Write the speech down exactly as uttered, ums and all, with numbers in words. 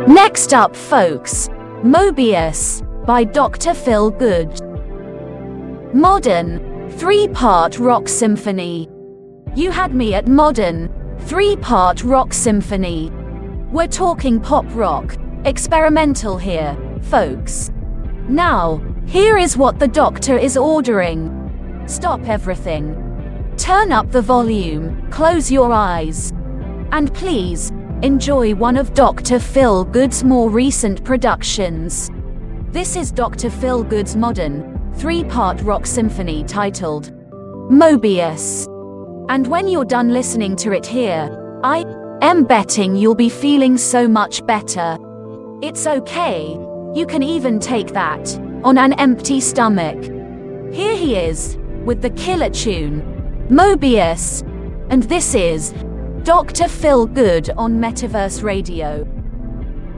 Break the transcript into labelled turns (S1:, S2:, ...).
S1: Next up, folks, Mobius by Doctor Phil Good. Modern, three-part rock symphony. You had me at modern, three-part rock symphony. We're talking pop rock, experimental here, folks. Now, here is what the doctor is ordering. Stop everything. Turn up the volume, close your eyes, and please, enjoy one of Doctor Phil Good's more recent productions. This is Doctor Phil Good's modern, three-part rock symphony titled Mobius. And when you're done listening to it here, I am betting you'll be feeling so much better. It's okay, you can even take that on an empty stomach. Here he is, with the killer tune, Mobius. And this is Doctor Phil Good on Metaverse Radio.